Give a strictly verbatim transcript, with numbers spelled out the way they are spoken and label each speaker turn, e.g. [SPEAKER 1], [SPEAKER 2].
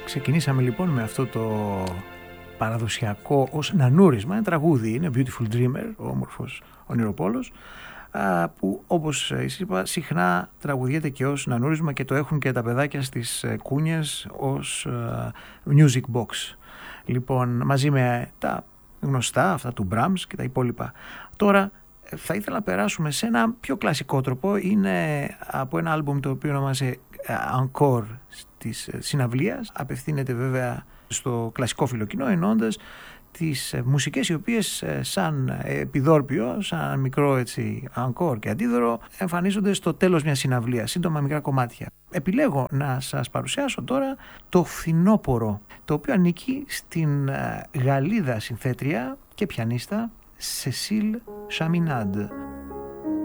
[SPEAKER 1] Ξεκινήσαμε λοιπόν με αυτό το παραδοσιακό ως νανούρισμα, ένα τραγούδι, είναι Beautiful Dreamer, ο όμορφος ονειροπόλος, που όπως είπα συχνά τραγουδιέται και ως νανούρισμα και το έχουν και τα παιδάκια στις κούνιες ως music box. Λοιπόν, μαζί με τα γνωστά, αυτά του Brahms και τα υπόλοιπα. Τώρα θα ήθελα να περάσουμε σε ένα πιο κλασικό τρόπο. Είναι από ένα άλμπουμ το οποίο ονομάζεται Encore της συναυλίας. Απευθύνεται βέβαια στο κλασικό φιλοκοινό, εννοώντας τις μουσικές οι οποίες σαν επιδόρπιο, σαν μικρό έτσι encore και αντίδωρο εμφανίζονται στο τέλος μιας συναυλίας, σύντομα μικρά κομμάτια. Επιλέγω να σας παρουσιάσω τώρα το Φθινόπορο, το οποίο ανήκει στην Γαλλίδα συνθέτρια και πιανίστα Cécile Chaminade.